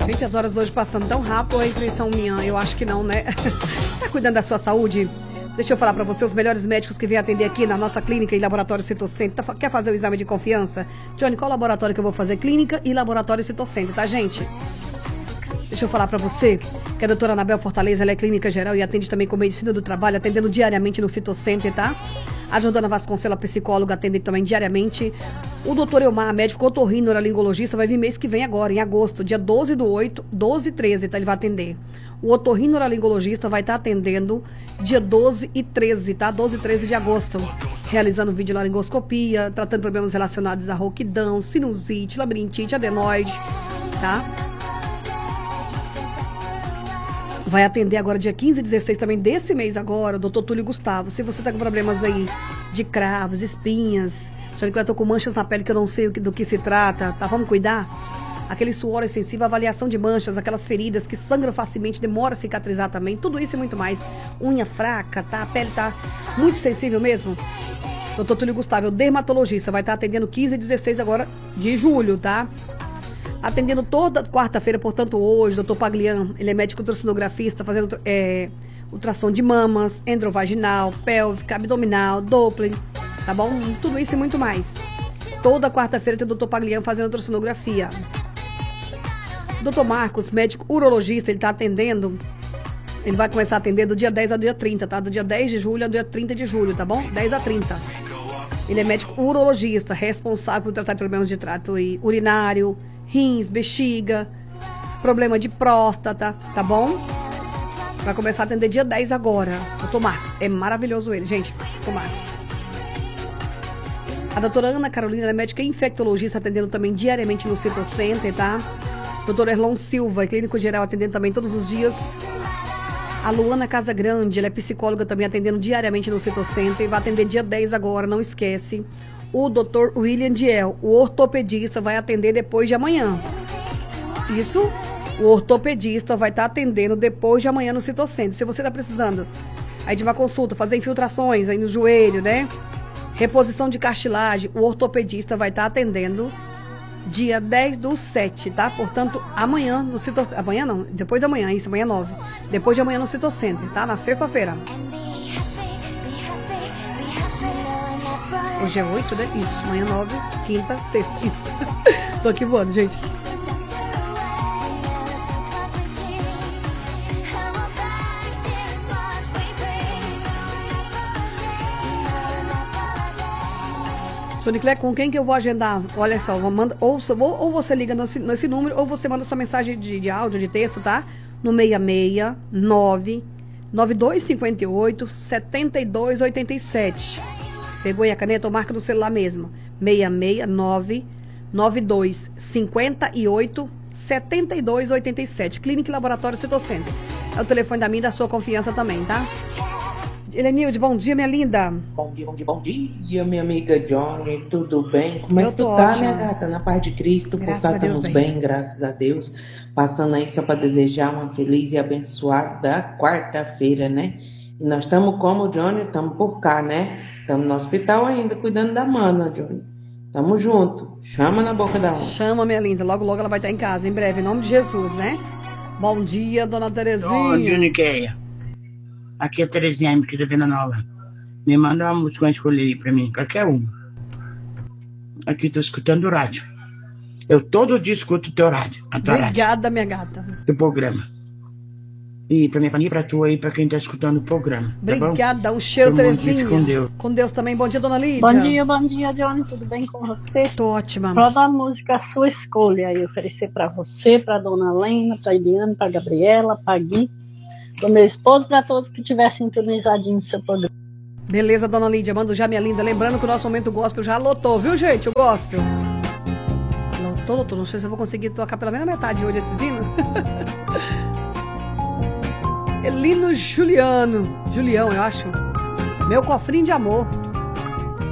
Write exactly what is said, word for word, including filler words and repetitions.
Gente, as horas hoje passando tão rápido, ou é impressão minha? Eu acho que não, né? Tá cuidando da sua saúde? Deixa eu falar pra você, os melhores médicos que vêm atender aqui na nossa clínica e laboratório Citocentro. Tá, quer fazer o exame de confiança? Johnny, qual laboratório que eu vou fazer? Clínica e laboratório Citocentro, tá, gente? Deixa eu falar pra você que a doutora Anabel Fortaleza, ela é clínica geral e atende também com medicina do trabalho, atendendo diariamente no Citocentro, tá? A Jordana Vasconcelos, psicóloga, atende também diariamente. O doutor Elmar, médico otorrino-laringologista, vai vir mês que vem agora, em agosto, dia doze do oito, doze e treze, tá? Ele vai atender. O otorrino-laringologista vai estar atendendo dia doze e treze, tá? doze e treze de agosto. Realizando videolaringoscopia, tratando problemas relacionados à rouquidão, sinusite, labirintite, adenoide, tá? Vai atender agora dia quinze e dezesseis também desse mês agora, o doutor Túlio Gustavo. Se você tá com problemas aí de cravos, espinhas, já que eu tô com manchas na pele que eu não sei do que se trata, tá? Vamos cuidar? Aquele suor excessivo, avaliação de manchas, aquelas feridas que sangram facilmente, demora a cicatrizar também, tudo isso e muito mais. Unha fraca, tá? A pele tá muito sensível mesmo. doutor Túlio Gustavo, o dermatologista, vai estar atendendo quinze e dezesseis agora de julho, tá? Atendendo toda quarta-feira, portanto hoje, doutor Paglian, ele é médico ultrassonografista, fazendo é, ultrassom de mamas, endrovaginal, pélvica, abdominal, Doppler, tá bom? Tudo isso e muito mais. Toda quarta-feira tem o doutor Paglian fazendo ultrassonografia. doutor Marcos, médico urologista, ele tá atendendo, ele vai começar a atender do dia dez ao dia trinta, tá? Do dia dez de julho ao dia trinta de julho, tá bom? dez a trinta. Ele é médico urologista, responsável por tratar problemas de trato urinário, rins, bexiga, problema de próstata, tá bom? Vai começar a atender dia dez agora. doutor Marcos, é maravilhoso ele, gente. doutor Marcos. A doutora Ana Carolina, ela é médica infectologista, atendendo também diariamente no Citocenter, tá? doutor Erlon Silva, clínico geral, atendendo também todos os dias. A Luana Casagrande, ela é psicóloga também, atendendo diariamente no Citocenter. E vai atender dia dez agora, não esquece. O doutor William Diel, o ortopedista, vai atender depois de amanhã. Isso, o ortopedista vai estar atendendo depois de amanhã no Citocentro. Se você está precisando aí de uma consulta, fazer infiltrações aí no joelho, né? Reposição de cartilagem, o ortopedista vai estar atendendo dia dez do sete, tá? Portanto, amanhã no Citocentro. Amanhã não, depois de amanhã, isso, amanhã nove. Depois de amanhã no Citocentro, tá? Na sexta-feira. Hoje é oito, né? Isso. Amanhã nove, quinta, sexta. Isso. Tô aqui voando, gente. Soniclé, com quem que eu vou agendar? Olha só, vou manda, ou, vou, ou você liga nesse, nesse número, ou você manda sua mensagem de, de áudio, de texto, tá? No seis seis nove, nove dois cinco oito, sete dois oito sete. Pegou aí a caneta ou marca no celular mesmo. seis seis nove, nove dois cinco oito, sete dois oito sete. Clínica e Laboratório Citocenter. É o telefone da minha e da sua confiança também, tá? Helenilde, bom dia, minha linda. Bom dia, bom dia, bom dia, minha amiga Johnny. Tudo bem? Como é Eu que tu tô tá, ótima. minha gata? Na paz de Cristo, por Graças cá a Deus, estamos bem. bem, graças a Deus. Passando aí só para desejar uma feliz e abençoada quarta-feira, né? E nós estamos como, Johnny? Estamos por cá, né? Estamos no hospital ainda, cuidando da mana, Johnny. Tamo junto. Chama na boca da onda. Chama, minha linda. Logo, logo ela vai estar em casa, em breve, em nome de Jesus, né? Bom dia, dona Terezinha. Bom dia, Niqueia. Aqui é a Terezinha, aqui da Vila Nova. Me manda uma música pra escolher aí pra mim, qualquer uma. Aqui tô escutando o rádio. Eu todo dia escuto o teu rádio. A tua Obrigada, rádio, minha gata. teu programa. E pra minha família, pra tu aí, pra quem tá escutando o programa. Tá Obrigada, bom? um cheiro, Tamo Terezinha. junto com Deus. Com Deus também. Bom dia, dona Lídia. Bom dia, bom dia, Johnny. Tudo bem com você? Tô ótima. Roda a música a sua escolha aí, oferecer pra você, pra dona Lena, pra Eliane, pra Gabriela, pra Gui, pro meu esposo, pra todos que tivessem sintonizadinho no seu programa. Beleza, dona Lídia, mando já, minha linda. Lembrando que o nosso momento gospel já lotou, viu, gente? O gospel. Lotou, lotou. Não sei se eu vou conseguir tocar pela menos metade hoje esses hinos. Elino Juliano. Julião, eu acho. Meu cofrinho de amor.